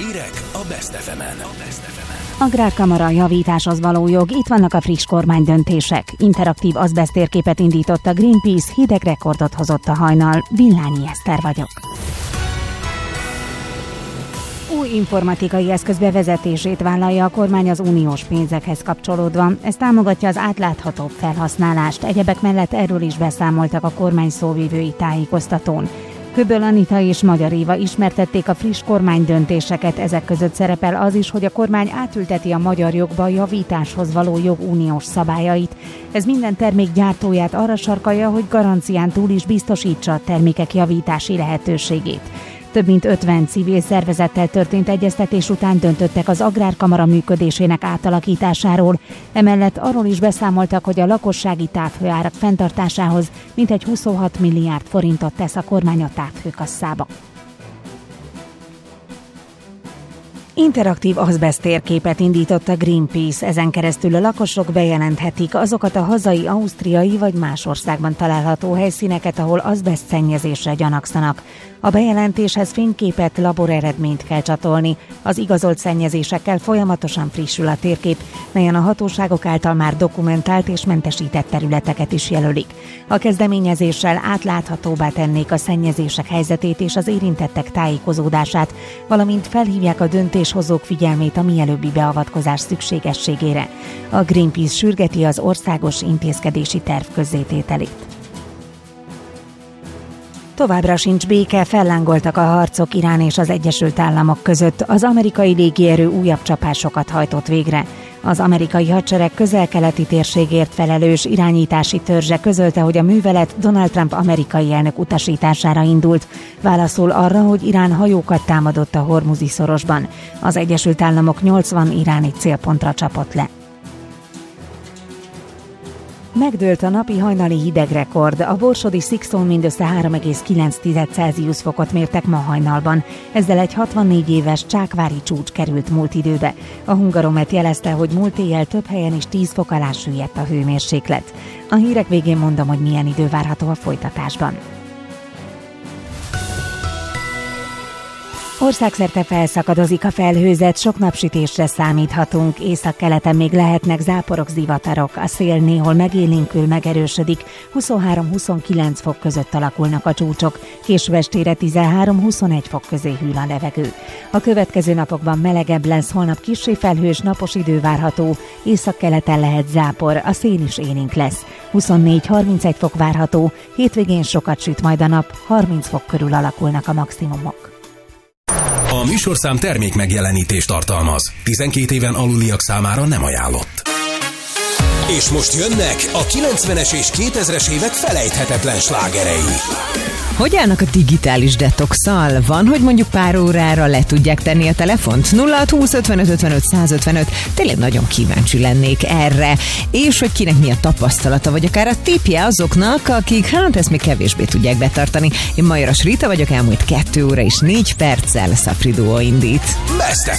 Hírek a Best FM-en. Agrárkamara, javításhoz való jog, itt vannak a friss kormánydöntések. Interaktív azbeszt térképet indított a Greenpeace, hideg rekordot hozott a hajnal. Villányi Eszter vagyok. Új informatikai eszköz bevezetését vállalja a kormány az uniós pénzekhez kapcsolódva. Ez támogatja az átláthatóbb felhasználást. Egyebek mellett erről is beszámoltak a kormány szóvivői tájékoztatón. Köböl Anita és Magyar Éva ismertették a friss kormánydöntéseket, ezek között szerepel az is, hogy a kormány átülteti a magyar jogba a javításhoz való jog uniós szabályait. Ez minden termék gyártóját arra sarkalja, hogy garancián túl is biztosítsa a termékek javítási lehetőségét. Több mint 50 civil szervezettel történt egyeztetés után döntöttek az Agrárkamara működésének átalakításáról. Emellett arról is beszámoltak, hogy a lakossági távhőárak fenntartásához mintegy 26 milliárd forintot tesz a kormány a távhőkasszába. Interaktív azbeszt térképet indított a Greenpeace, ezen keresztül a lakosok bejelenthetik azokat a hazai, ausztriai vagy más országban található helyszíneket, ahol azbeszt szennyezésre gyanakszanak. A bejelentéshez fényképet, laboreredményt kell csatolni. Az igazolt szennyezésekkel folyamatosan frissül a térkép, melyen a hatóságok által már dokumentált és mentesített területeket is jelölik. A kezdeményezéssel átláthatóbbá tennék a szennyezések helyzetét és az érintettek tájékozódását, valamint felhívják a döntéshozók figyelmét a mielőbbi beavatkozás szükségességére. A Greenpeace sürgeti az országos intézkedési terv közzétételét. Továbbra sincs béke, fellángoltak a harcok Irán és az Egyesült Államok között. Az amerikai légierő újabb csapásokat hajtott végre. Az amerikai hadsereg közel-keleti térségért felelős irányítási törzse közölte, hogy a művelet Donald Trump amerikai elnök utasítására indult. Válaszul arra, hogy Irán hajókat támadott a Hormuzi szorosban. Az Egyesült Államok 80 iráni célpontra csapott le. Megdőlt a napi hajnali hidegrekord. A borsodi Szikszón mindössze 3,9 Celsius fokot mértek ma hajnalban. Ezzel egy 64 éves csákvári csúcs került múlt időbe. A Hungaromet jelezte, hogy múlt éjjel több helyen is 10 fok alá süllyedt a hőmérséklet. A hírek végén mondom, hogy milyen idő várható a folytatásban. Országszerte felszakadozik a felhőzet, sok napsütésre számíthatunk, északkeleten még lehetnek záporok, zivatarok, a szél néhol megélénkül, megerősödik, 23-29 fok között alakulnak a csúcsok, késő estére 13-21 fok közé hűl a levegő. A következő napokban melegebb lesz, holnap kissé felhős, napos idő várható, északkeleten lehet zápor, a szél is élénk lesz, 24-31 fok várható, hétvégén sokat süt majd a nap, 30 fok körül alakulnak a maximumok. A műsorszám termék megjelenítést tartalmaz. 12 éven aluliak számára nem ajánlott. És most jönnek a 90-es és 2000-es évek felejthetetlen slágerei. Hogy állnak a digitális detoxal? Van, hogy mondjuk pár órára le tudják tenni a telefont? 0620 55 55 155. Tényleg nagyon kíváncsi lennék erre. És hogy kinek mi a tapasztalata, vagy akár a tippje azoknak, akik ezt még kevésbé tudják betartani. Én Majoras Rita vagyok, elmúlt 2 óra és 4 perccel Szafri Duo indít. Best